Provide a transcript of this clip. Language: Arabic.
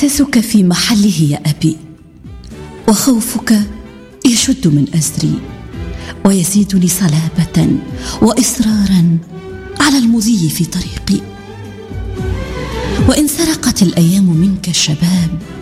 إحساسك في محله يا أبي، وخوفك يشد من أزري ويزيدني صلابة وإصرارا على المضي في طريقي. وإن سرقت الأيام منك الشباب